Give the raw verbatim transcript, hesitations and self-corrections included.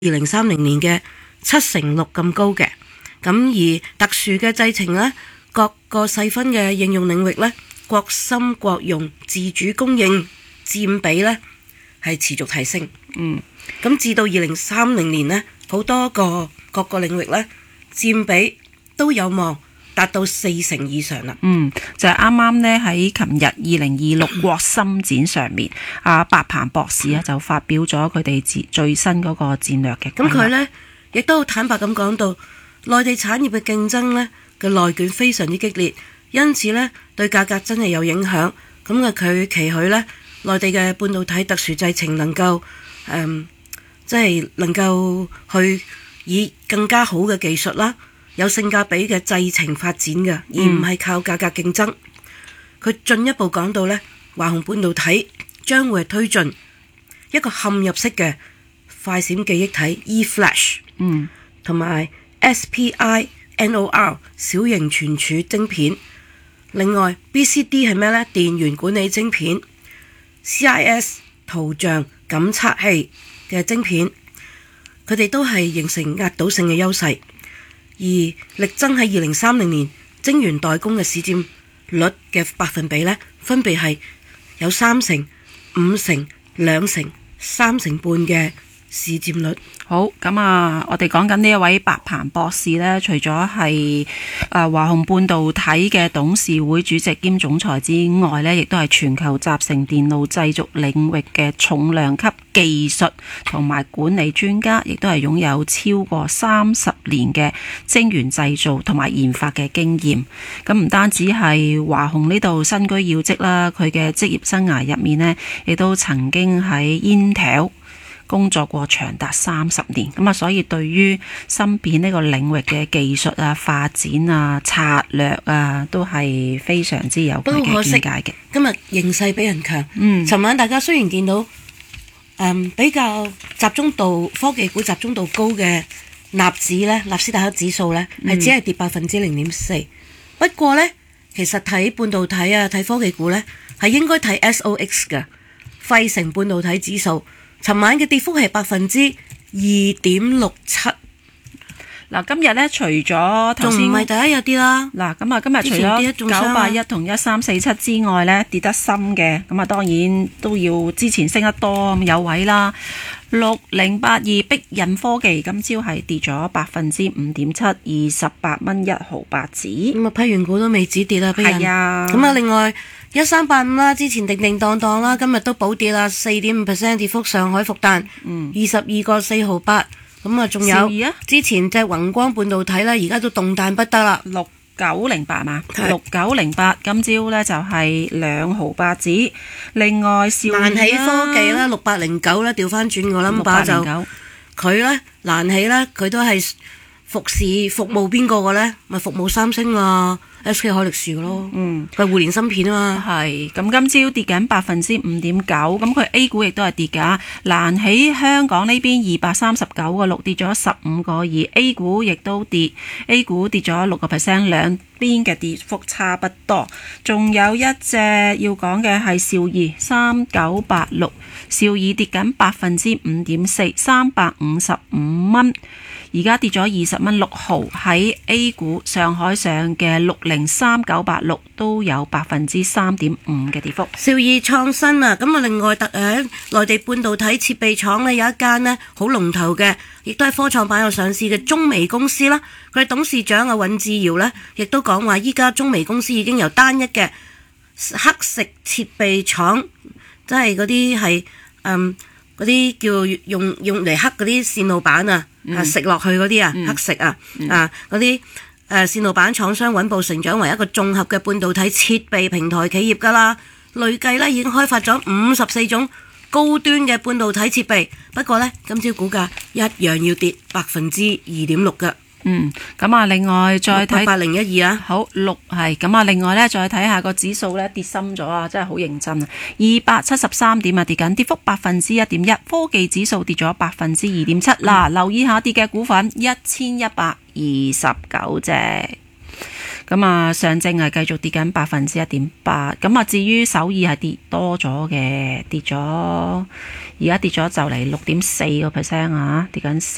二零三零年嘅七成六咁高嘅。咁而特殊嘅製程呢，各個細分嘅應用領域呢，國深國用自主供應佔比呢係持續提升。 嗯， 咁至到二零三零年呢，好多個各個領域呢，佔比都有望達到四成以上啦。 嗯，就係啱啱呢喺琴日二零二六國深展上面，阿白鵬博士啊就發表咗佢哋最新嗰個戰略嘅。 咁佢呢亦都坦白咁講到，內地產業嘅競爭呢嘅內卷非常之激烈，因此呢對價格真係有影響。咁啊，佢期許呢內地嘅半導體特殊製程能夠誒，即係能夠去以更加好嘅技術啦，有性價比嘅製程發展嘅，而唔係靠價格競爭。佢進一步講到呢，華虹半導體將會係推進一個嵌入式嘅快閃記憶體 eFlash， 嗯， 同埋 S P I N O R 小型存儲晶片。另外 B C D 係咩呢？電源管理晶片， C I S 圖像感測器嘅晶片，佢哋都係形成壓倒性嘅優勢。而力爭喺二零三零年晶圓代工嘅市佔率嘅百分比呢，分別係有三成、五成、兩成、三成半嘅市佔率。 好，咁啊，我哋講緊呢一位白鵬博士呢，除咗係誒華虹半導體嘅董事會主席兼總裁之外呢，亦都係全球集成電路製造領域嘅重量級技術同埋管理專家，亦都係擁有超過三十年嘅晶圓製造同埋研發嘅經驗。咁唔單止係華虹呢度身居要職啦，佢嘅職業生涯入面呢，亦都曾經喺 Intel工作過長達三十年，咁啊，所以對於芯片呢個領域嘅技術啊、發展啊、策略啊，都係非常之有佢嘅見解嘅。 今日形勢比人強。 嗯， 尋晚大家雖然見到、嗯、比較集中度科技股集中度高嘅納指呢，納斯達克指數呢，係只係跌百分之零點四。不過呢，其實睇半導體啊、睇科技股呢，係應該睇 S O X 嘅費城半導體指數。尋晚嘅跌幅係百分之二點六七。 嗱，今日咧除咗頭先， 仲唔係第一日跌啦。 嗱，咁啊，今日除咗九八一同一三四七之外咧，跌得深嘅，咁啊，當然都要之前升得多咁有位啦。六零八二碧印科技今朝係跌咗百分之五點七，二十八蚊一毫八子。 咁啊，批完股都未止跌啦，碧印。 係啊。 咁啊，另外一三八五啦，之前定定當當啦，今日都補跌啦，四點五 percent 跌幅。上海復旦，嗯，二十二個四毫八。咁啊，仲有之前隻宏光半導體啦，而家都動彈不得啦， 六九零八嘛，六九零八今朝咧就係兩毫八子。另外兆瀾起科技啦，六八零九啦，調翻轉個 number 就佢咧，瀾起咧佢都係服侍服務邊個嘅咧？咪服務三星啊、S K 海力士嘅咯。嗯，佢係互聯芯片啊嘛。 係咁，今朝跌緊百分之五點九，咁佢 A 股亦都係跌㗎。瀾起香港呢邊二百三十九個六跌咗十五個二 ，A 股亦都跌 ，A 股跌咗六個 percent， 兩邊嘅跌幅差不多。仲有一隻要講嘅係兆易三九八六，兆易跌緊百分之五點四，三百五十五蚊。而家跌咗二十蚊六毫，喺 A 股上海上嘅六零三九八六都有百分之三點五嘅跌幅。 兆易創新啊，咁啊另外特誒內地半導體設備廠呢，有一間呢好龍頭嘅，亦都係科創板有上市嘅中微公司啦。佢董事長啊尹志堯呢，亦都講話依家中微公司已經由單一嘅黑食設備廠，即係嗰啲係嗯嗰啲叫用用嚟黑嗰啲線路板啊。嗯、啊！食落去嗰啲啊，嗯、黑食啊，嗯、啊嗰啲誒線路板廠商穩步成長為一個綜合嘅半導體設備平台企業㗎啦。累計咧已經開發咗五十四種高端嘅半導體設備。不過呢，今朝股價一樣要跌百分之二點六㗎。 嗯，咁啊，另外再睇八零一二啊， 好六係咁啊，另外咧再睇下個指數咧跌深咗啊，真係好認真啊，二百七十三點啊跌緊，跌幅百分之一點一，科技指數跌咗百分之二點七。嗱，留意下跌嘅股份一千一百二十九隻，咁啊上證係繼續跌緊百分之一點八，咁啊至於首爾係跌多咗嘅，跌咗而家跌咗就嚟六點四個 percent 啊，跌緊